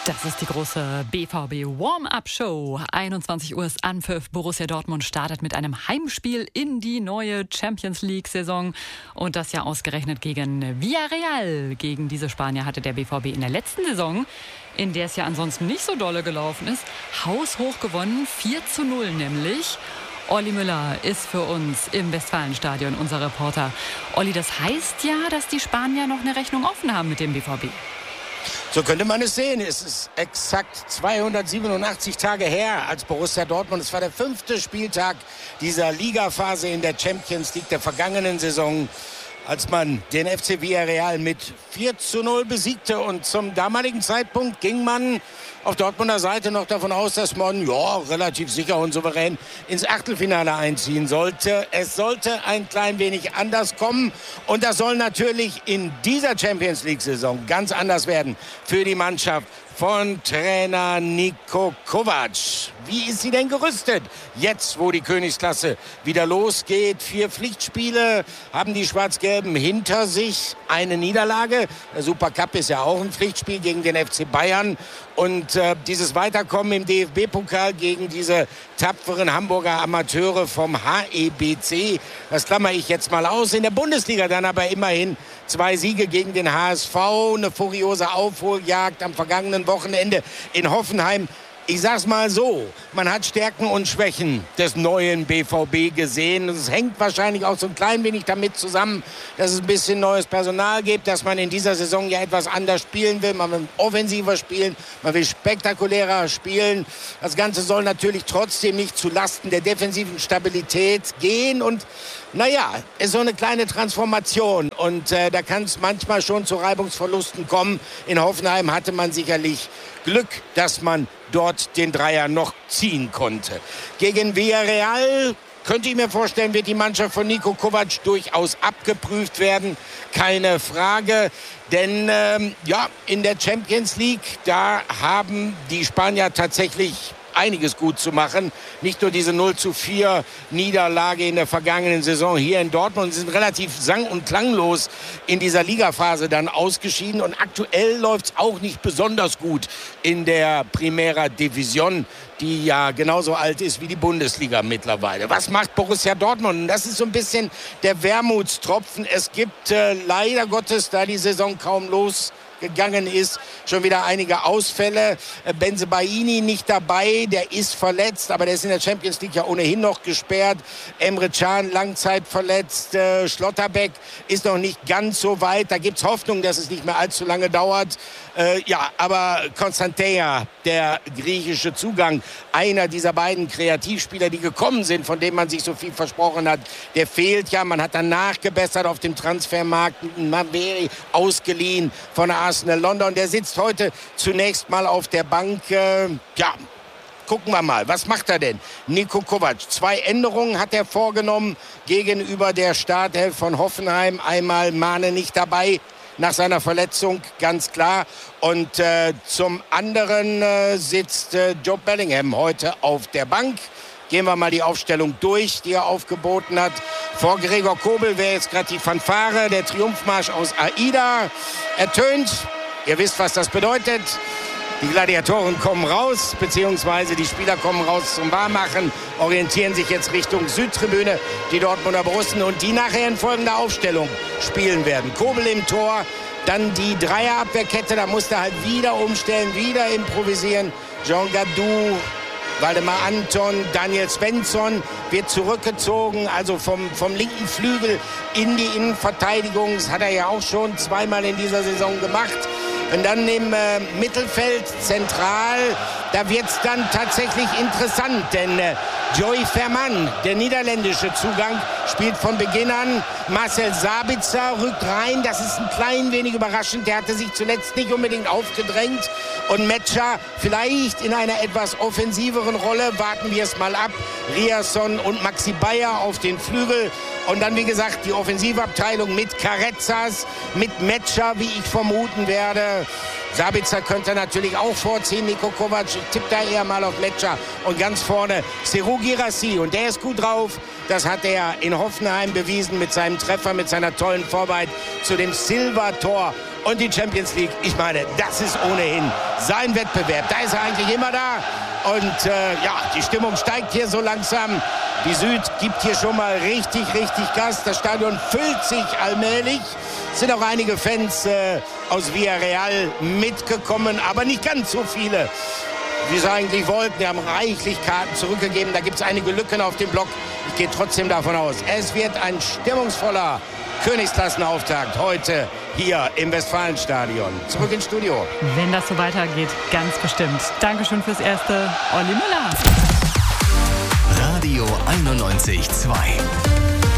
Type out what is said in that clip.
Das ist die große BVB Warm-Up-Show. 21 Uhr ist Anpfiff. Borussia Dortmund startet mit einem Heimspiel in die neue Champions-League-Saison. Und das ja ausgerechnet gegen Villarreal. Gegen diese Spanier hatte der BVB in der letzten Saison, in der es ja ansonsten nicht so dolle gelaufen ist, haushoch gewonnen. 4:0 nämlich. Olli Müller ist für uns im Westfalenstadion unser Reporter. Olli, das heißt ja, dass die Spanier noch eine Rechnung offen haben mit dem BVB. So könnte man es sehen. Es ist exakt 287 Tage her, als Borussia Dortmund, es war der 5. Spieltag dieser Ligaphase in der Champions League der vergangenen Saison, als man den FC Villarreal mit 4:0 besiegte. Und zum damaligen Zeitpunkt ging man auf Dortmunder Seite noch davon aus, dass man relativ sicher und souverän ins Achtelfinale einziehen sollte. Es sollte ein klein wenig anders kommen. Und das soll natürlich in dieser Champions-League-Saison ganz anders werden für die Mannschaft von Trainer Niko Kovac. Wie ist sie denn gerüstet? Jetzt, wo die Königsklasse wieder losgeht. 4 Pflichtspiele haben die Schwarz-Gelben hinter sich. Eine Niederlage. Der Supercup ist ja auch ein Pflichtspiel gegen den FC Bayern. Und dieses Weiterkommen im DFB-Pokal gegen diese tapferen Hamburger Amateure vom HEBC, das klammer ich jetzt mal aus. In der Bundesliga dann aber immerhin 2 Siege gegen den HSV, eine furiose Aufholjagd am vergangenen Wochenende in Hoffenheim. Ich sag's mal so, man hat Stärken und Schwächen des neuen BVB gesehen. Es hängt wahrscheinlich auch so ein klein wenig damit zusammen, dass es ein bisschen neues Personal gibt, dass man in dieser Saison ja etwas anders spielen will. Man will offensiver spielen, man will spektakulärer spielen. Das Ganze soll natürlich trotzdem nicht zu Lasten der defensiven Stabilität gehen. Und es ist so eine kleine Transformation. Und da kann es manchmal schon zu Reibungsverlusten kommen. In Hoffenheim hatte man sicherlich Glück, dass man dort den Dreier noch ziehen konnte. Gegen Villarreal, könnte ich mir vorstellen, wird die Mannschaft von Niko Kovac durchaus abgeprüft werden. Keine Frage. Denn in der Champions League, da haben die Spanier tatsächlich einiges gut zu machen. Nicht nur diese 0:4 Niederlage in der vergangenen Saison hier in Dortmund. Sie sind relativ sang- und klanglos in dieser Ligaphase dann ausgeschieden. Und aktuell läuft es auch nicht besonders gut in der Primera División, die ja genauso alt ist wie die Bundesliga mittlerweile. Was macht Borussia Dortmund? Und das ist so ein bisschen der Wermutstropfen. Es gibt leider Gottes, da die Saison kaum losgegangen ist, schon wieder einige Ausfälle. Bensebaini nicht dabei, der ist verletzt, aber der ist in der Champions League ja ohnehin noch gesperrt. Emre Can Langzeit verletzt, Schlotterbeck ist noch nicht ganz so weit. Da gibt es Hoffnung, dass es nicht mehr allzu lange dauert. Aber Constantea, der griechische Zugang, einer dieser beiden Kreativspieler, die gekommen sind, von denen man sich so viel versprochen hat, der fehlt ja. Man hat dann nachgebessert auf dem Transfermarkt. Maveri ausgeliehen von Arsenal London. Der sitzt heute zunächst mal auf der Bank. Gucken wir mal, was macht er denn? Niko Kovac. 2 Änderungen hat er vorgenommen gegenüber der Startelf von Hoffenheim. Einmal Mane nicht dabei nach seiner Verletzung, ganz klar. Und zum anderen sitzt Joe Bellingham heute auf der Bank. Gehen wir mal die Aufstellung durch, die er aufgeboten hat. Vor Gregor Kobel wäre jetzt gerade die Fanfare, der Triumphmarsch aus AIDA ertönt. Ihr wisst, was das bedeutet. Die Gladiatoren kommen raus, beziehungsweise die Spieler kommen raus zum Warmmachen, orientieren sich jetzt Richtung Südtribüne, die Dortmunder Borussen, und die nachher in folgender Aufstellung spielen werden. Kobel im Tor, dann die Dreierabwehrkette, da musste halt wieder umstellen, wieder improvisieren. Jean Gadou, Waldemar Anton, Daniel Svensson wird zurückgezogen, also vom linken Flügel in die Innenverteidigung. Das hat er ja auch schon zweimal in dieser Saison gemacht. Und dann im Mittelfeld zentral, da wird es dann tatsächlich interessant, denn Joey Veerman, der niederländische Zugang, spielt von Beginn an. Marcel Sabitzer rückt rein, das ist ein klein wenig überraschend, der hatte sich zuletzt nicht unbedingt aufgedrängt. Und Metscher vielleicht in einer etwas offensiveren Rolle, warten wir es mal ab. Riasson und Maxi Bayer auf den Flügel. Und dann, wie gesagt, die Offensivabteilung mit Carrezzas, mit Metscher, wie ich vermuten werde. Sabitzer könnte natürlich auch vorziehen. Niko Kovac tippt da eher mal auf Metscher. Und ganz vorne Serhou Guirassy. Und der ist gut drauf. Das hat er in Hoffenheim bewiesen mit seinem Treffer, mit seiner tollen Vorarbeit zu dem Silva-Tor Und die Champions League, ich meine, das ist ohnehin sein Wettbewerb. Da ist er eigentlich immer da. Und die Stimmung steigt hier so langsam. Die Süd gibt hier schon mal richtig Gas. Das Stadion füllt sich allmählich. Es sind auch einige Fans aus Villarreal mitgekommen, aber nicht ganz so viele, wie sie eigentlich wollten. Die haben reichlich Karten zurückgegeben. Da gibt es einige Lücken auf dem Block. Ich gehe trotzdem davon aus, es wird ein stimmungsvoller Königsklassenauftakt heute hier im Westfalenstadion. Zurück ins Studio. Wenn das so weitergeht, ganz bestimmt. Dankeschön fürs Erste, Olli Müller. Radio 91.2